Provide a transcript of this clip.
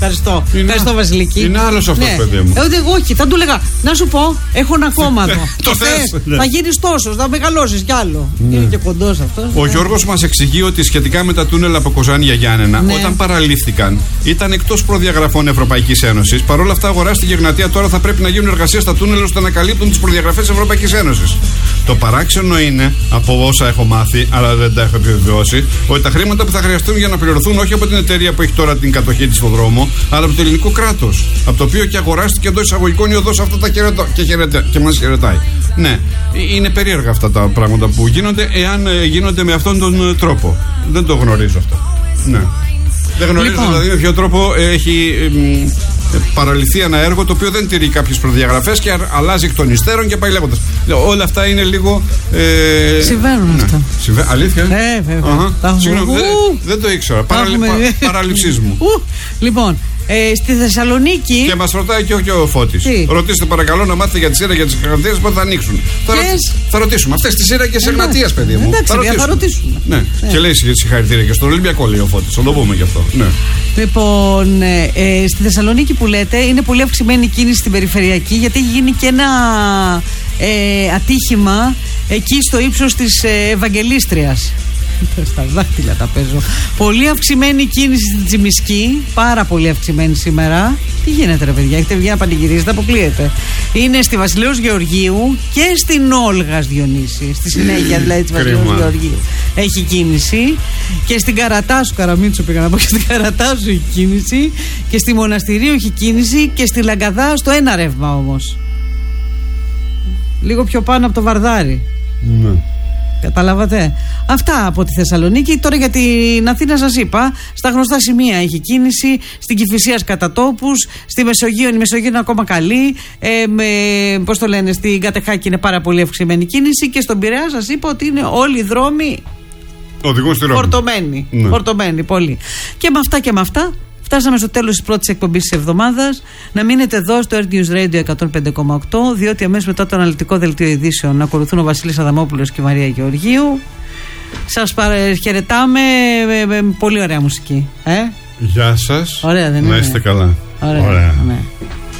Ευχαριστώ, Βασιλική. Είναι άλλος αυτός, παιδί μου. Όχι, θα του έλεγα, να σου πω, έχω ένα κόμμα εδώ. Το θες. Θα γίνεις τόσο, θα μεγαλώσεις κι άλλο. Είναι και κοντός αυτός. Ο Γιώργος μας εξηγεί ότι σχετικά με τα τούνελ από Κοζάνη για Γιάννενα, όταν παραλήφθηκαν, ήταν εκτός προδιαγραφών Ευρωπαϊκής Ένωσης. Παρ' όλα αυτά, αγοράστηκε η Εγνατία. Τώρα θα πρέπει να γίνουν εργασίες στα τούνελ ώστε να καλύπτουν τις προδιαγραφές Ευρωπαϊκής Ένωσης. Το παράξενο είναι, από όσα έχω μάθει, αλλά δεν τα έχω επιβεβαιώσει, ότι τα χρήματα που θα χρειαστούν για να πληρωθούν όχι από την εταιρεία που έχει τώρα την κατοχή της στον δρόμο, αλλά από το ελληνικό κράτος. Από το οποίο και αγοράστηκε εντός εισαγωγικών η οδός αυτά και μας χαιρετάει. Ναι, είναι περίεργα αυτά τα πράγματα που γίνονται, εάν γίνονται με αυτόν τον τρόπο. Δεν το γνωρίζω αυτό. Ναι. Δεν γνωρίζω δηλαδή με ποιο τρόπο έχει παραλυθεί ένα έργο το οποίο δεν τηρεί κάποιες προδιαγραφές και αλλάζει εκ των υστέρων και πάει λέγοντας. Όλα αυτά είναι λίγο. Συμβαίνουν αυτά. Αλήθεια. Ναι, βέβαια. Συγγνώμη, δεν το ήξερα. Παραλήψής μου. Λοιπόν, στη Θεσσαλονίκη. Και μας ρωτάει και ο Φώτης. Ρωτήστε παρακαλώ να μάθετε για τη Σύρα και τις Εγνατίες πότε θα ανοίξουν. Θα ρωτήσουμε. Αυτές τη Σύρα και τις Εγνατίες, παιδί μου. Εντάξει, θα ρωτήσουμε. Ναι. Και λέει συγχαρητήρια και στον Ολυμπιακό, λέει ο Φώτης. Θα το πούμε γι' αυτό. Λοιπόν, στη Θεσσαλονίκη που λέτε είναι πολύ αυξημένη κίνηση στην περιφερειακή, γιατί έχει γίνει και ένα ατύχημα εκεί στο ύψος της Ευαγγελίστριας. Στα δάχτυλα τα παίζω. Πολύ αυξημένη κίνηση στην Τσιμισκή. Πάρα πολύ αυξημένη σήμερα. Τι γίνεται, ρε παιδιά, έχετε βγει να πανηγυρίζετε, αποκλείεται. Είναι στη Βασιλέως Γεωργίου και στην Όλγας Διονύση. Στη συνέχεια δηλαδή τη Βασιλέως Γεωργίου έχει κίνηση. Και στην Καρατάσου, Καραμίτσο πήγα να πω, και στην Καρατάσου έχει κίνηση. Και στη Μοναστηρίου έχει κίνηση. Και στη Λαγκαδά στο ένα ρεύμα όμως. Λίγο πιο πάνω από το Βαρδάρι. Ναι. Καταλάβατε. Αυτά από τη Θεσσαλονίκη. Τώρα για την Αθήνα σας είπα. Στα γνωστά σημεία έχει κίνηση. Στην Κηφισίας κατά τόπους. Στη Μεσογείο, η Μεσογείο είναι ακόμα καλή. Πώς το λένε, στην Κατεχάκη είναι πάρα πολύ αυξημένη κίνηση. Και στον Πειραιά σας είπα ότι είναι όλοι οι δρόμοι φορτωμένοι πολύ. Και με αυτά φτάσαμε στο τέλος της πρώτης εκπομπής της εβδομάδας. Να μείνετε εδώ στο Air News Radio 105,8, διότι αμέσως μετά το αναλυτικό δελτίο ειδήσεων ακολουθούν ο Βασίλης Αδαμόπουλος και η Μαρία Γεωργίου. Σας χαιρετάμε με πολύ ωραία μουσική. Γεια σας. Ωραία, δεν είναι? Να είστε καλά. Ωραία. Ναι.